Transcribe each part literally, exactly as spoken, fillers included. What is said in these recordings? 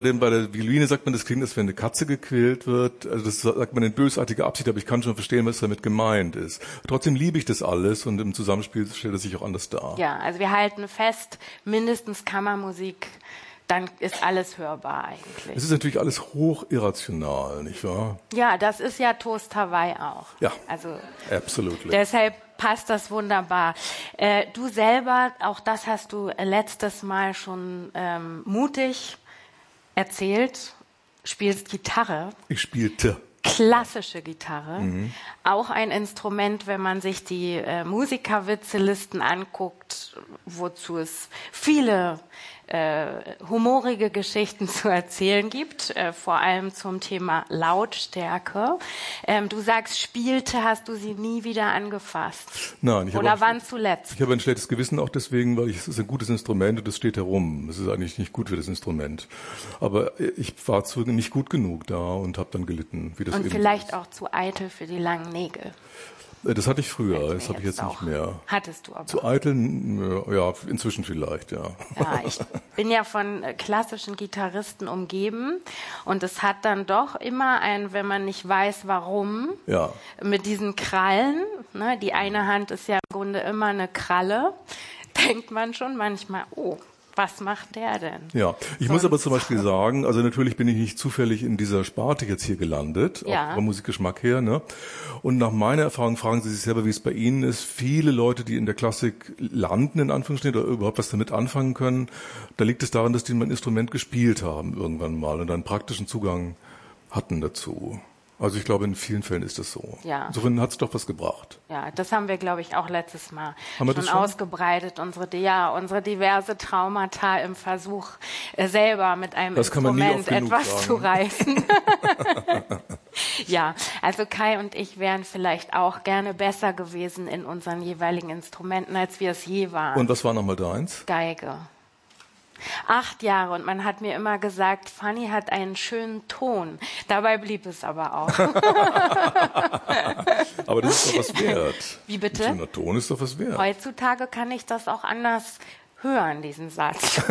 Bei der Violine sagt man, das klingt, als wenn eine Katze gequält wird. Also das sagt man in bösartiger Absicht, aber ich kann schon verstehen, was damit gemeint ist. Trotzdem liebe ich das alles und im Zusammenspiel stellt es sich auch anders dar. Ja, also wir halten fest, mindestens Kammermusik, dann ist alles hörbar eigentlich. Es ist natürlich alles hoch irrational, nicht wahr? Ja, das ist ja Toast Hawaii auch. Ja, also absolutely. Deshalb passt das wunderbar. Äh, du selber, auch das hast du letztes Mal schon ähm, mutig erzählt, spielst Gitarre. Ich spielte. Klassische Gitarre. Mhm. Auch ein Instrument, wenn man sich die äh, Musikerwitzelisten anguckt, wozu es viele äh, humorige Geschichten zu erzählen gibt, äh, vor allem zum Thema Lautstärke. Ähm, du sagst, spielte, hast du sie nie wieder angefasst? Nein. Ich Oder habe wann zuletzt? Ich habe ein schlechtes Gewissen auch deswegen, weil ich, es ist ein gutes Instrument und es steht herum. Es ist eigentlich nicht gut für das Instrument. Aber ich war zu, nicht gut genug da und habe dann gelitten. Wie das und eben vielleicht ist. auch zu eitel für die langen Nägel. Das hatte ich früher, das habe ich jetzt auch. nicht mehr. Hattest du aber. Zu eitel, ja, inzwischen vielleicht, ja. Ja, ich bin ja von klassischen Gitarristen umgeben und es hat dann doch immer ein, wenn man nicht weiß, warum, ja. mit diesen Krallen, ne, die eine Hand ist ja im Grunde immer eine Kralle, denkt man schon manchmal, oh, was macht der denn? Ja, ich Sonst. muss aber zum Beispiel sagen, also natürlich bin ich nicht zufällig in dieser Sparte jetzt hier gelandet, ja. auch vom Musikgeschmack her, ne? Und nach meiner Erfahrung fragen Sie sich selber, wie es bei Ihnen ist. Viele Leute, die in der Klassik landen, in Anführungsstrichen, oder überhaupt was damit anfangen können, da liegt es daran, dass die mein Instrument gespielt haben irgendwann mal und einen praktischen Zugang hatten dazu. Also ich glaube, in vielen Fällen ist das so. Ja. Insofern hat es doch was gebracht. Ja, das haben wir, glaube ich, auch letztes Mal haben wir schon, das schon ausgebreitet. Unsere, ja, unsere diverse Traumata im Versuch, äh, selber mit einem das Instrument etwas zu reißen. Ja, also Kai und ich wären vielleicht auch gerne besser gewesen in unseren jeweiligen Instrumenten, als wir es je waren. Und was war nochmal deins? Geige. Acht Jahre und man hat mir immer gesagt, Fanny hat einen schönen Ton. Dabei blieb es aber auch. Aber das ist doch was wert. Wie bitte? Ein schöner Ton ist doch was wert. Heutzutage kann ich das auch anders hören, diesen Satz.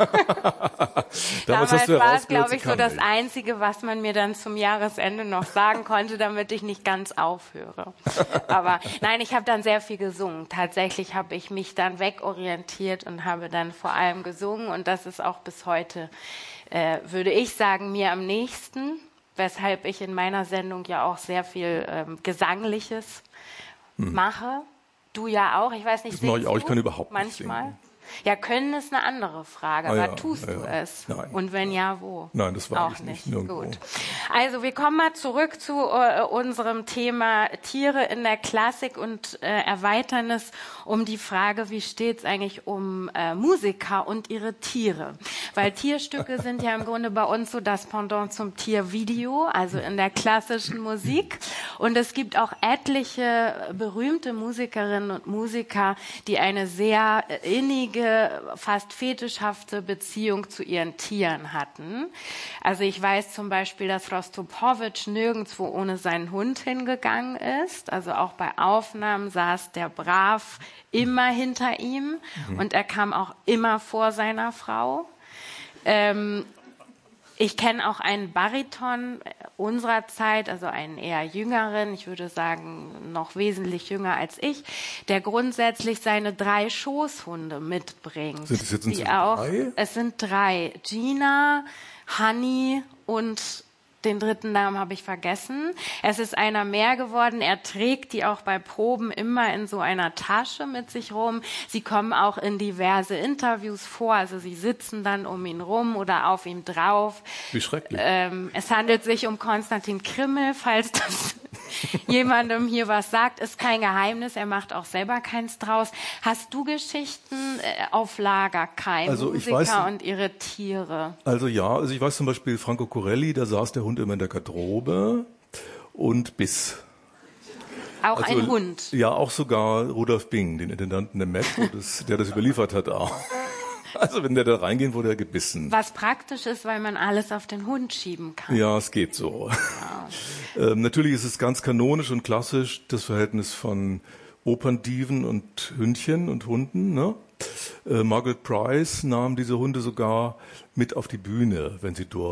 Damals Damals war es, glaube ich, so das Einzige, was man mir dann zum Jahresende noch sagen konnte, damit ich nicht ganz aufhöre. Aber nein, ich habe dann sehr viel gesungen. Tatsächlich habe ich mich dann wegorientiert und habe dann vor allem gesungen. Und das ist auch bis heute, äh, würde ich sagen, mir am nächsten, weshalb ich in meiner Sendung ja auch sehr viel ähm, Gesangliches hm. mache. Du ja auch. Ich weiß nicht, das mache ich auch. Ich kann überhaupt manchmal? nicht singen. Ja, können ist eine andere Frage, ah, aber ja, tust ja, du ja. es? Nein. Und wenn ja, wo? Nein, das war auch ich nicht. nicht. Nirgendwo. Gut. Also wir kommen mal zurück zu äh, unserem Thema Tiere in der Klassik und äh, erweitern es um die Frage, wie steht es eigentlich um äh, Musiker und ihre Tiere? Weil Tierstücke sind ja im Grunde bei uns so das Pendant zum Tiervideo, also in der klassischen Musik. Und es gibt auch etliche berühmte Musikerinnen und Musiker, die eine sehr innige, fast fetischhafte Beziehung zu ihren Tieren hatten. Also ich weiß zum Beispiel, dass Rostropowitsch nirgendwo ohne seinen Hund hingegangen ist. Also auch bei Aufnahmen saß der brav immer hinter ihm mhm. und er kam auch immer vor seiner Frau. Ähm, Ich kenne auch einen Bariton unserer Zeit, also einen eher jüngeren, ich würde sagen noch wesentlich jünger als ich, der grundsätzlich seine drei Schoßhunde mitbringt. Sind es jetzt die auch, drei? Es sind drei. Gina, Honey und den dritten Namen habe ich vergessen. Es ist einer mehr geworden. Er trägt die auch bei Proben immer in so einer Tasche mit sich rum. Sie kommen auch in diverse Interviews vor. Also sie sitzen dann um ihn rum oder auf ihm drauf. Wie schrecklich. Ähm, es handelt sich um Konstantin Krimmel, falls das jemandem hier was sagt. Ist kein Geheimnis. Er macht auch selber keins draus. Hast du Geschichten äh, auf Lager, Kai? Also Musiker ich weiß, und ihre Tiere? Also ja, also ich weiß zum Beispiel Franco Corelli, da saß der Hund immer in der Garderobe und biss. Auch also, ein Hund? Ja, auch sogar Rudolf Bing, den Intendanten der Metro, das, der das überliefert hat auch. Also wenn der da reingehen, wurde er gebissen. Was praktisch ist, weil man alles auf den Hund schieben kann. Ja, es geht so. Ja. ähm, natürlich ist es ganz kanonisch und klassisch, das Verhältnis von Operndiven und Hündchen und Hunden, ne? Äh, Margaret Price nahm diese Hunde sogar mit auf die Bühne, wenn sie durfte.